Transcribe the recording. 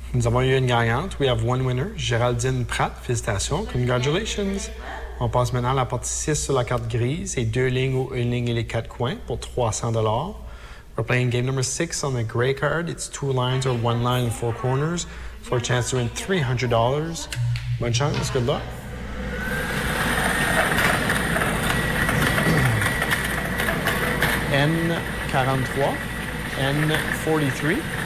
Nous avons eu une gagnante. We have one winner, Géraldine Pratt. Félicitations. Congratulations. On passe maintenant à la partie 6 sur la carte grise. C'est 2 lignes ou 1 ligne et les 4 coins pour 300 $. We're playing game number 6 on the gray card. It's 2 lines or 1 line and 4 corners for a chance to win $300. Bonne chance. Good luck. N43, N43,